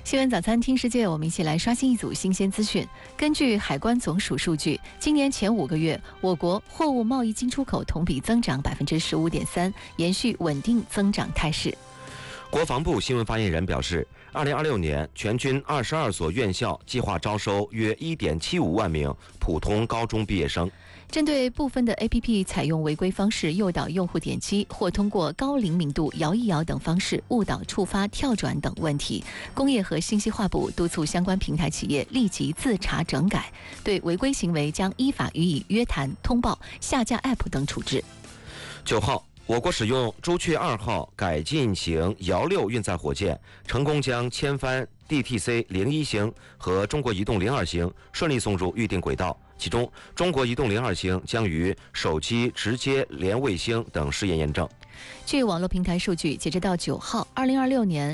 新闻早餐听世界，我们一起来刷新一组新鲜资讯。根据海关总署数据，今年前5个月，我国货物贸易进出口同比增长15.3%，延续稳定增长态势。 国防部新闻发言人表示，2026年全军22所院校计划招收约1.75万名普通高中毕业生。 针对部分的 APP 采用违规方式诱导用户点击，或通过高灵敏度、摇一摇等方式误导触发、跳转等问题，工业和信息化部督促相关平台企业立即自查整改，对违规行为将依法予以约谈、通报、下架 App 等处置。 9号，我国使用朱雀2号改进型遥6运载火箭，成功将千帆 DTC-01型和中国移动02型顺利送入预定轨道。其中，中国移动02型将于手机直接连卫星等试验验证。 据网络平台数据，截止到9号，2026年